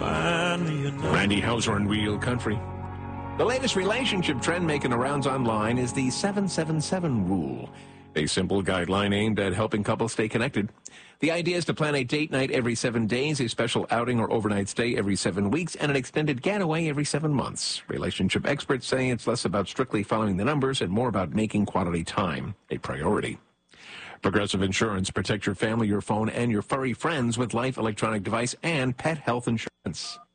Randy Hauser in Real Country. The latest relationship trend making the rounds online is the 777 rule, a simple guideline aimed at helping couples stay connected. The idea is to plan a date night every 7 days, a special outing or overnight stay every 7 weeks, and an extended getaway every 7 months. Relationship experts say it's less about strictly following the numbers and more about making quality time a priority. Progressive Insurance. Protect your family, your phone, and your furry friends with Life electronic device and pet health insurance.